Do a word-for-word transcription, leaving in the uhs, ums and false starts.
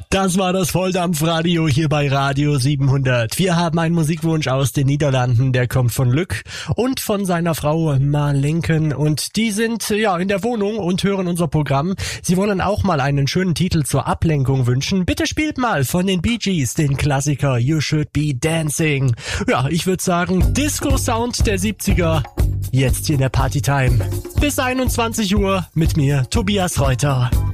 Das war das Volldampfradio hier bei Radio siebenhundert. Wir haben einen Musikwunsch aus den Niederlanden, der kommt von Luc und von seiner Frau Marlenken und die sind ja in der Wohnung und hören unser Programm. Sie wollen auch mal einen schönen Titel zur Ablenkung wünschen. Bitte spielt mal von den Bee Gees den Klassiker You Should Be Dancing. Ja, ich würde sagen Disco-Sound der siebziger, jetzt hier in der Partytime. Bis einundzwanzig Uhr mit mir, Tobias Reuter.